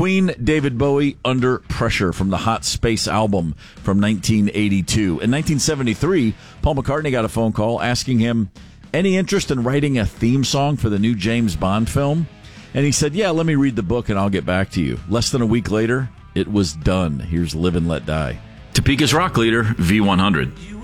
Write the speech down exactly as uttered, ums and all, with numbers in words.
Queen, David Bowie, Under Pressure from the Hot Space album from nineteen eighty-two. In nineteen seventy-three, Paul McCartney got a phone call asking him any interest in writing a theme song for the new James Bond film. And he said, yeah, let me read the book and I'll get back to you. Less than a week later, it was done. Here's Live and Let Die. Topeka's rock leader, V one hundred.